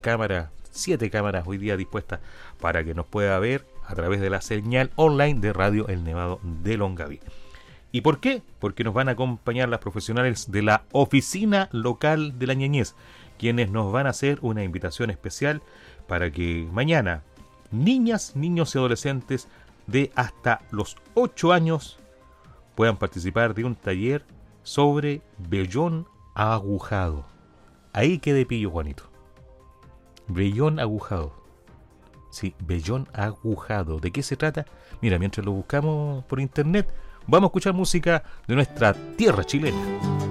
cámaras, 7 cámaras hoy día dispuestas para que nos pueda ver a través de la señal online de Radio El Nevado de Longaví. ¿Y por qué? Porque nos van a acompañar las profesionales de la Oficina Local de la Ñañez, quienes nos van a hacer una invitación especial para que mañana niñas, niños y adolescentes de hasta los 8 años puedan participar de un taller sobre vellón agujado. Ahí quede pillo, Juanito. Vellón agujado. Sí, vellón agujado. ¿De qué se trata? Mira, mientras lo buscamos por internet, vamos a escuchar música de nuestra tierra chilena.